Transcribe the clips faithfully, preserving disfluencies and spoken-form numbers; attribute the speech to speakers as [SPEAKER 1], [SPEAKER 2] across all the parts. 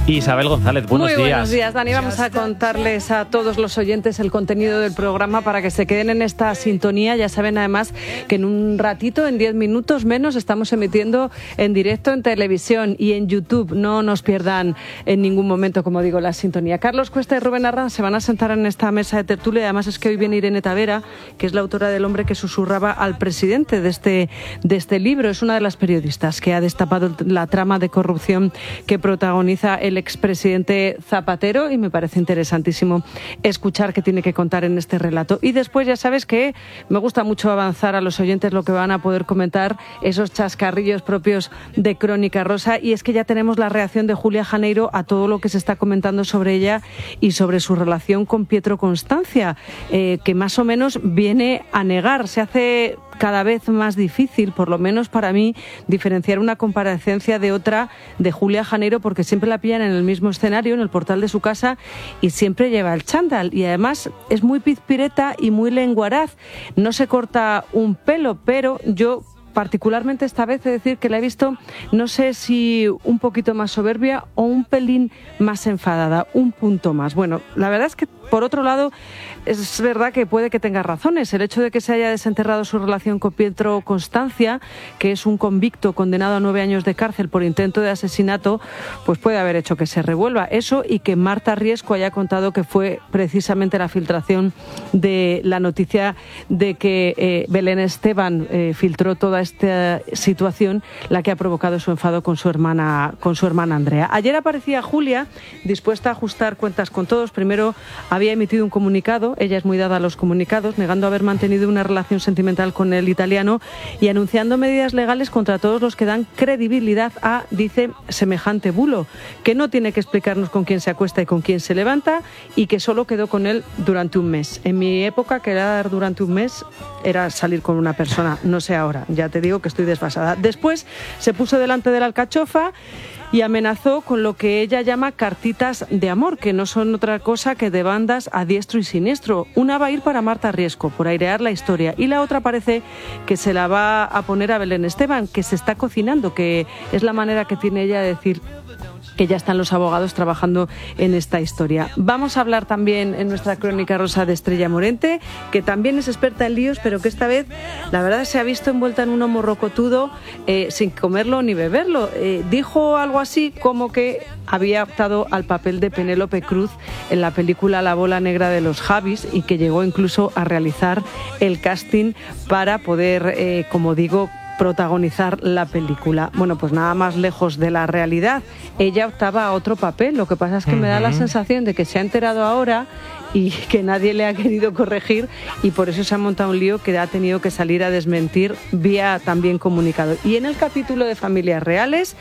[SPEAKER 1] Isabel González, buenos
[SPEAKER 2] Muy
[SPEAKER 1] días.
[SPEAKER 2] buenos días, Dani. Vamos a contarles a todos los oyentes el contenido del programa para que se queden en esta sintonía. Ya saben además que en un ratito, en diez minutos menos, estamos emitiendo en directo en televisión y en YouTube. No nos pierdan en ningún momento, como digo, la sintonía. Carlos Cuesta y Rubén Arranz se van a sentar en esta mesa de tertulia. Además es que hoy viene Irene Tavera, que es la autora del hombre que susurraba al presidente de este, de este libro. Es una de las periodistas que ha destapado la trama de corrupción que protagoniza el expresidente Zapatero, y me parece interesantísimo escuchar qué tiene que contar en este relato. Y después ya sabes que me gusta mucho avanzar a los oyentes lo que van a poder comentar, esos chascarrillos propios de Crónica Rosa, y es que ya tenemos la reacción de Julia Janeiro a todo lo que se está comentando sobre ella y sobre su relación con Pietro Constancia, eh, que más o menos viene a negar. Se hace cada vez más difícil, por lo menos para mí, diferenciar una comparecencia de otra de Julia Janeiro, porque siempre la pillan en el mismo escenario, en el portal de su casa, y siempre lleva el chándal. Y además es muy pizpireta y muy lenguaraz. No se corta un pelo, pero yo particularmente esta vez he de decir que la he visto, no sé si un poquito más soberbia o un pelín más enfadada, un punto más. Bueno, la verdad es que por otro lado es verdad que puede que tenga razones. El hecho de que se haya desenterrado su relación con Pietro Constancia, que es un convicto condenado a nueve años de cárcel por intento de asesinato, pues puede haber hecho que se revuelva eso, y que Marta Riesco haya contado que fue precisamente la filtración de la noticia de que eh, Belén Esteban eh, filtró toda esta situación la que ha provocado su enfado con su hermana, con su hermana Andrea. Ayer aparecía Julia dispuesta a ajustar cuentas con todos. Primero había emitido un comunicado, ella es muy dada a los comunicados, negando haber mantenido una relación sentimental con el italiano y anunciando medidas legales contra todos los que dan credibilidad a, dice, semejante bulo, que no tiene que explicarnos con quién se acuesta y con quién se levanta, y que solo quedó con él durante un mes. En mi época, quedar durante un mes era salir con una persona, no sé ahora, ya te digo que estoy desfasada. Después se puso delante de la alcachofa y amenazó con lo que ella llama cartitas de amor, que no son otra cosa que de bandas a diestro y siniestro. Una va a ir para Marta Riesco, por airear la historia, y la otra parece que se la va a poner a Belén Esteban, que se está cocinando, que es la manera que tiene ella de decir que ya están los abogados trabajando en esta historia. Vamos a hablar también en nuestra Crónica Rosa de Estrella Morente, que también es experta en líos, pero que esta vez, la verdad, se ha visto envuelta en un morrocotudo eh, sin comerlo ni beberlo. Eh, dijo algo así como que había optado al papel de Penélope Cruz en la película La bola negra de los Javis, y que llegó incluso a realizar el casting para poder, eh, como digo, protagonizar la película. Bueno, pues nada más lejos de la realidad. Ella optaba a otro papel. Lo que pasa es que uh-huh. me da la sensación de que se ha enterado ahora y que nadie le ha querido corregir, y por eso se ha montado un lío que ha tenido que salir a desmentir vía también comunicado. Y en el capítulo de Familias Reales,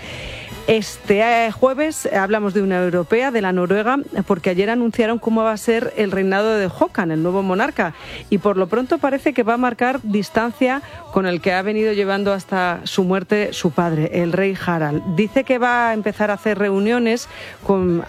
[SPEAKER 2] este jueves hablamos de una europea, de la noruega, porque ayer anunciaron cómo va a ser el reinado de Håkan, el nuevo monarca, y por lo pronto parece que va a marcar distancia con el que ha venido llevando hasta su muerte su padre, el rey Harald. Dice que va a empezar a hacer reuniones con